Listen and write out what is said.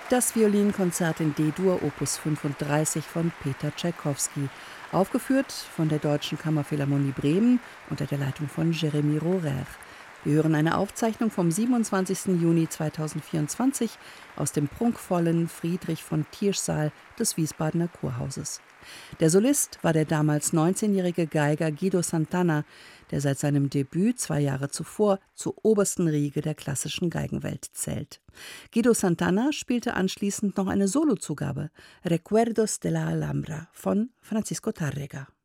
Das Violinkonzert in D-Dur Opus 35 von Peter Tschaikowski, aufgeführt von der Deutschen Kammerphilharmonie Bremen unter der Leitung von Jérémie Rhorer. Wir hören eine Aufzeichnung vom 27. Juni 2024 aus dem prunkvollen Friedrich-von-Tiersch-Saal des Wiesbadener Kurhauses. Der Solist war der damals 19-jährige Geiger Guido Santana, der seit seinem Debüt 2 Jahre zuvor zur obersten Riege der klassischen Geigenwelt zählt. Guido Santana spielte anschließend noch eine Solozugabe, Recuerdos de la Alhambra von Francisco Tárrega.